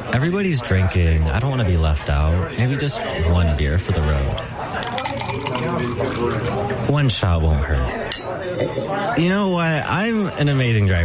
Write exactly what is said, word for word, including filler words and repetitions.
Everybody's drinking. I don't want to be left out. Maybe just one beer for the road. One shot won't hurt. You know what? I'm an amazing driver.